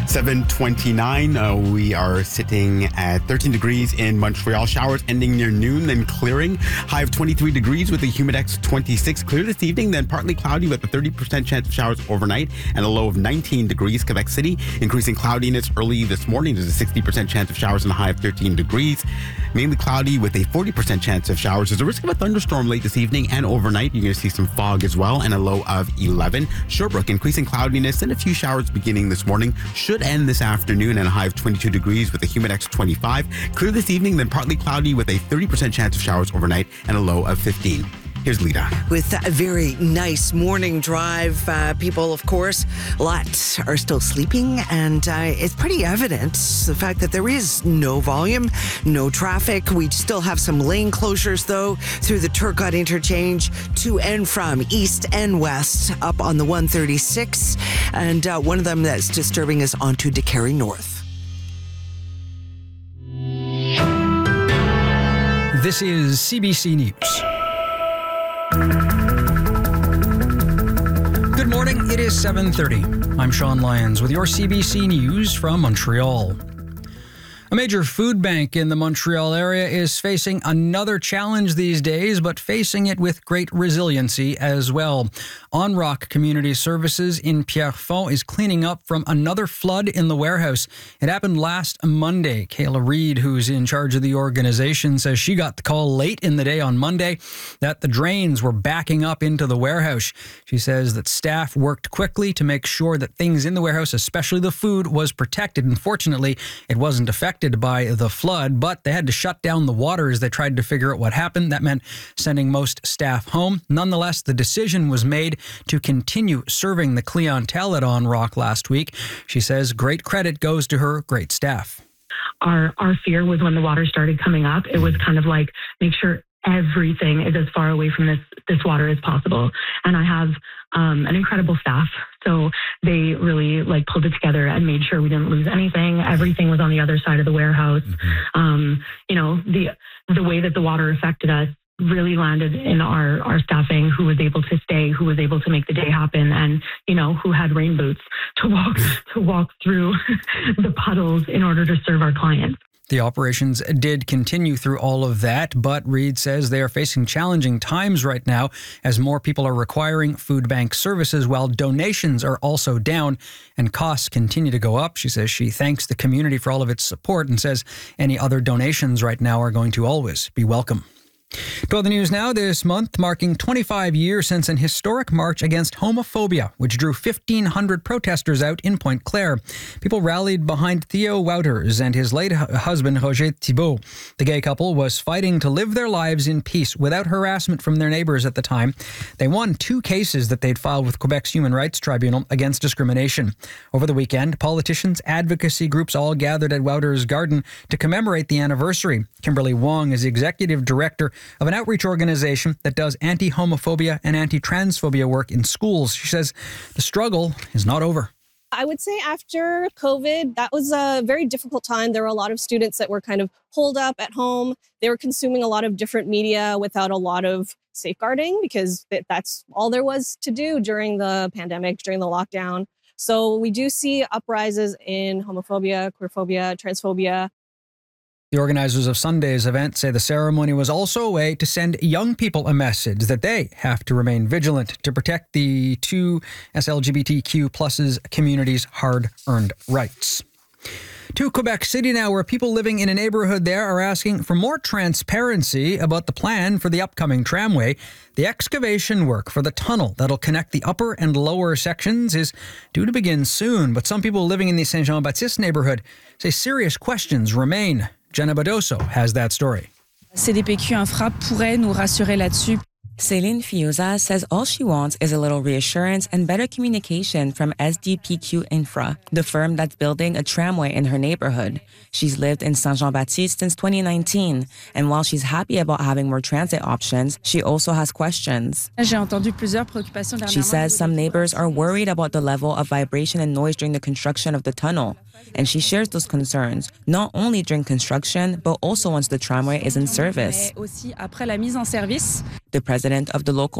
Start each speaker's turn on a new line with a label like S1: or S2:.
S1: 7:29. We are sitting at 13 degrees in Montreal. Showers ending near noon, then clearing. High of 23 degrees with a humidex 26. Clear this evening, then partly cloudy with a 30% chance of showers overnight and a low of 19 degrees. Quebec City, increasing cloudiness early this morning. There's a 60% chance of showers and a high of 13 degrees. Mainly cloudy with a 40% chance of showers. There's a risk of a thunderstorm late this evening and overnight. You're going to see some fog as well and a low of 11. Sherbrooke, increasing cloudiness and a few showers beginning this morning. Should end this afternoon and a high of 22 degrees with a humidex 25. Clear this evening, then partly cloudy with a 30% chance of showers overnight and a low of 15. Here's Lita.
S2: With a very nice morning drive, people, of course, a lot are still sleeping, and it's pretty evident the fact that there is no volume, no traffic. We still have some lane closures, though, through the Turcotte interchange to and from east and west up on the 136, and one of them that's disturbing is onto DeCarry North.
S3: This is CBC News. Good morning, it is 7:30. I'm Sean Lyons with your CBC News from Montreal. A major food bank in the Montreal area is facing another challenge these days, but facing it with great resiliency as well. On Rock Community Services in Pierrefonds is cleaning up from another flood in the warehouse. It happened last Monday. Kayla Reed, who's in charge of the organization, says she got the call late in the day on Monday that the drains were backing up into the warehouse. She says that staff worked quickly to make sure that things in the warehouse, especially the food, was protected. Unfortunately, it wasn't affected by the flood, but they had to shut down the water as they tried to figure out what happened. That meant sending most staff home. Nonetheless, the decision was made to continue serving the clientele at On Rock last week. She says great credit goes to her great staff.
S4: Our fear was when the water started coming up, it was kind of like, make sure everything is as far away from this water as possible. And I have an incredible staff. So they really pulled it together and made sure we didn't lose anything. Everything was on the other side of the warehouse. The way that the water affected us really landed in our staffing, who was able to stay, who was able to make the day happen, and who had rain boots to walk through the puddles in order to serve our clients.
S3: The operations did continue through all of that, but Reed says they are facing challenging times right now as more people are requiring food bank services while donations are also down and costs continue to go up. She says she thanks the community for all of its support and says any other donations right now are going to always be welcome. To all the news now, this month marking 25 years since an historic march against homophobia, which drew 1,500 protesters out in Pointe Claire. People rallied behind Theo Wouters and his late husband, Roger Thibault. The gay couple was fighting to live their lives in peace without harassment from their neighbors at the time. They won 2 cases that they'd filed with Quebec's Human Rights Tribunal against discrimination. Over the weekend, politicians, advocacy groups all gathered at Wouters' garden to commemorate the anniversary. Kimberly Wong is the executive director of an outreach organization that does anti-homophobia and anti-transphobia work in schools. She says the struggle is not over.
S5: I would say after COVID, that was a very difficult time. There were a lot of students that were kind of holed up at home. They were consuming a lot of different media without a lot of safeguarding because that's all there was to do during the pandemic, during the lockdown. So we do see uprises in homophobia, queerphobia, transphobia.
S3: The organizers of Sunday's event say the ceremony was also a way to send young people a message that they have to remain vigilant to protect the 2 SLGBTQ+ community's hard-earned rights. To Quebec City now, where people living in a neighborhood there are asking for more transparency about the plan for the upcoming tramway. The excavation work for the tunnel that'll connect the upper and lower sections is due to begin soon, but some people living in the Saint-Jean-Baptiste neighborhood say serious questions remain. Jenna Badoso has that story.
S6: CDPQ Infra pourrait nous rassurer là-dessus.
S7: Céline Fiuza says all she wants is a little reassurance and better communication from SDPQ Infra, the firm that's building a tramway in her neighborhood. She's lived in Saint-Jean-Baptiste since 2019, and while she's happy about having more transit options, she also has questions.
S6: J'ai entendu plusieurs préoccupations.
S7: She says some neighbors are worried about the level of vibration and noise during the construction of the tunnel, and she shares those concerns, not only during construction, but also once the tramway is in service.
S6: Aussi après la mise en service.
S7: The president of the local